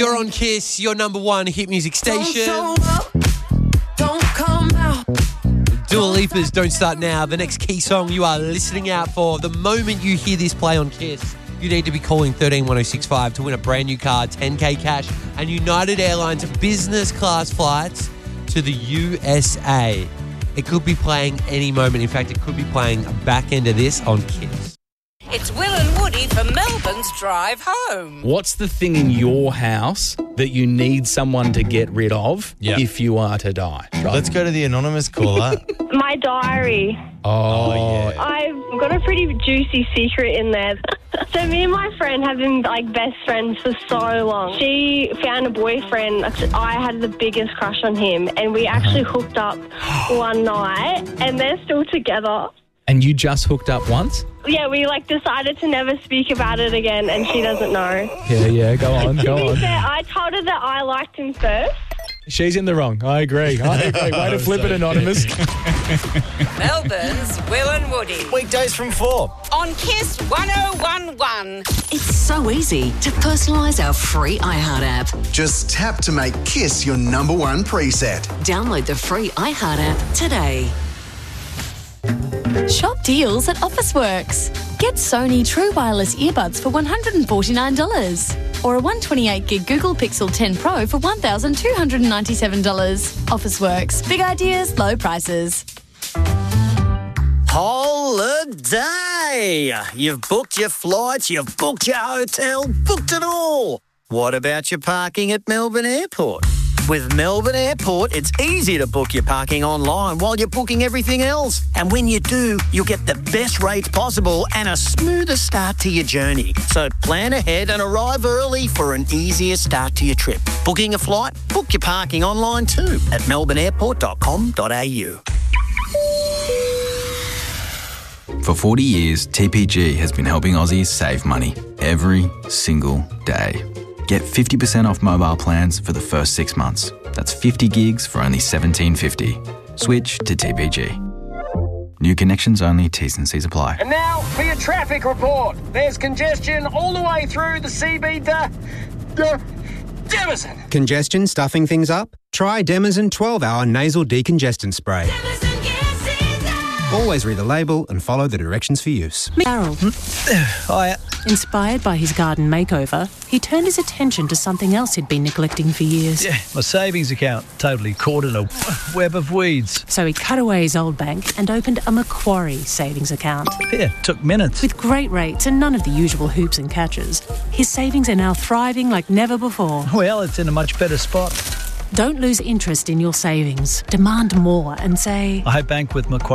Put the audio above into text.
You're on Kiss, your number one hit music station. Don't come out. Dua Lipa's Don't Start Now, the next key song you are listening out for. The moment you hear this play on Kiss, you need to be calling 131065 to win a brand new car, 10K cash, and United Airlines business class flights to the USA. It could be playing any moment. In fact, it could be playing a back end of this on Kiss. It's Will and Woody for Melbourne's Drive Home. What's the thing in your house that you need someone to get rid of if you are to die? Right. Let's go to the anonymous caller. My diary. Oh, yeah. I've got a pretty juicy secret in there. So me and my friend have been best friends for so long. She found a boyfriend. I had the biggest crush on him, and we actually hooked up one night, and they're still together. And you just hooked up once? Yeah, we decided to never speak about it again, and she doesn't know. Yeah, go on. To be fair, I told her that I liked him first. She's in the wrong. I agree. Way to flip it, Anonymous. Melbourne's Will and Woody. Weekdays from 4. On Kiss 1011. It's so easy to personalise our free iHeart app. Just tap to make Kiss your number one preset. Download the free iHeart app today. Shop deals at Officeworks. Get Sony True Wireless earbuds for $149 or a 128gig Google Pixel 10 Pro for $1,297. Officeworks. Big ideas, low prices. Holiday! You've booked your flights, you've booked your hotel, booked it all. What about your parking at Melbourne Airport? With Melbourne Airport, it's easy to book your parking online while you're booking everything else. And when you do, you'll get the best rates possible and a smoother start to your journey. So plan ahead and arrive early for an easier start to your trip. Booking a flight? Book your parking online too at melbourneairport.com.au. For 40 years, TPG has been helping Aussies save money every single day. Get 50% off mobile plans for the first 6 months. That's 50 gigs for only $17.50. Switch to TPG. New connections only, T's and C's apply. And now for your traffic report. There's congestion all the way through the CB Demazin. Congestion stuffing things up? Try Demazin 12-hour nasal decongestant spray. Always read the label and follow the directions for use. Daryl. Hiya. Inspired by his garden makeover, he turned his attention to something else he'd been neglecting for years. Yeah, my savings account, totally caught in a web of weeds. So he cut away his old bank and opened a Macquarie savings account. Yeah, took minutes. With great rates and none of the usual hoops and catches, his savings are now thriving like never before. Well, it's in a much better spot. Don't lose interest in your savings. Demand more and say, I bank with Macquarie.